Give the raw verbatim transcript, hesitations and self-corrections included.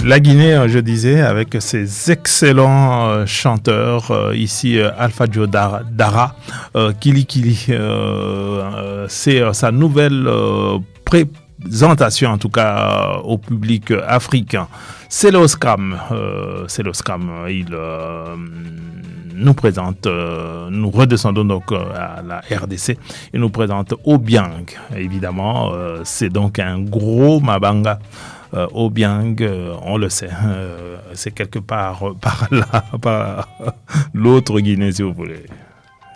La Guinée, je disais, avec ses excellents chanteurs, ici Alpha Joe Dara, Kili Kili, euh, c'est sa nouvelle présentation en tout cas au public africain. C'est l'Oscam, euh, c'est l'Oscam, il euh, nous présente, euh, nous redescendons donc euh, à la R D C, il nous présente Obiang, évidemment, euh, c'est donc un gros mabanga. Euh, Obiang, euh, on le sait, euh, c'est quelque part euh, par là, par l'autre Guinée si vous voulez.